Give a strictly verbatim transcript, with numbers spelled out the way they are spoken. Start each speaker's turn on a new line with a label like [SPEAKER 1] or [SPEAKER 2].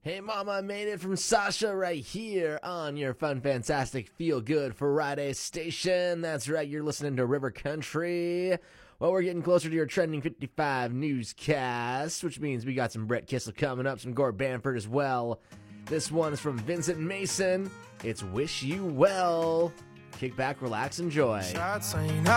[SPEAKER 1] Hey mama, I made it from Sasha right here on your fun, fantastic, feel-good Friday station. That's right, you're listening to River Country. Well, we're getting closer to your Trending fifty-five newscast, which means we got some Brett Kissel coming up, some Gord Bamford as well. This one is from Vincent Mason. It's Wish You Well. Kick back, relax, enjoy.